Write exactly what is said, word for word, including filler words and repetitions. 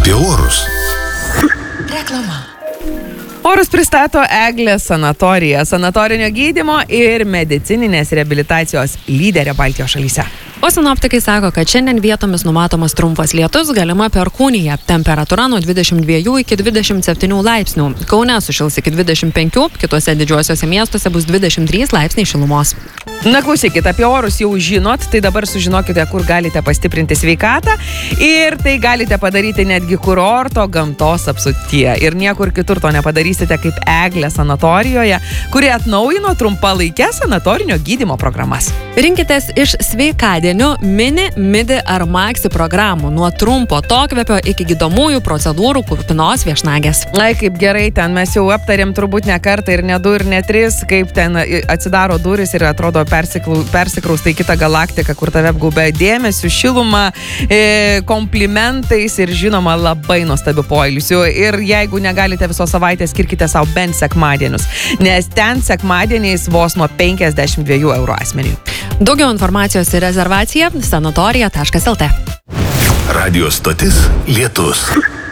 apie orus. Reklama. Orus pristato Eglė sanatorija, sanatorinio gydymo ir medicininės reabilitacijos lyderė Baltijos šalyse. O sinoptikai sako, kad šiandien vietomis numatomas trumpas lietus, galima perkūnija. Temperatūra nuo dvidešimt dviejų iki dvidešimt septynių laipsnių. Kaune sušils iki dvidešimt penkių, kitose didžiuosiuose miestuose bus dvidešimt trys laipsniai šilumos. Na klausykit, apie orus jau žinot, tai dabar sužinokite, kur galite pastiprinti sveikatą ir tai galite padaryti netgi kurorto gamtos apsuptyje. Ir niekur kitur to nepadarysite kaip Eglė sanatorijoje, kuri atnaujino trumpalaikę sanatorinio gydymo programas. Rinkitės iš sveikadienio mini, midi ar maxi programų nuo trumpo tokvėpio iki gydomųjų procedūrų kupinos viešnagės. Ai, kaip gerai, ten mes jau aptarėm turbūt ne kartą ir ne du ir ne tris, kaip ten atsidaro duris ir atrodo persikraustai į kitą galaktiką, kur tave apgaubia dėmesiu, šiluma, e, komplimentais ir žinoma labai nuostabiu poilsiu. Ir jeigu negalite visos savaitės, skirkite savo bent sekmadienius, nes ten sekmadieniais vos nuo penkiasdešimt dviejų eurų asmeniui. Daugiau informacijos ir rezervacija sanatorija taškas el tė. Radio stotis Lietus.